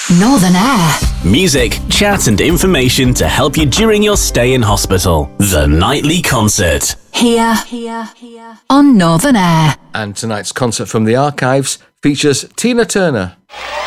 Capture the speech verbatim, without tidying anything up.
Northern Air. Music, chat and information to help you during your stay in hospital. The Nightly Concert. Here, here, here. On Northern Air. And tonight's concert from the archives features Tina Turner.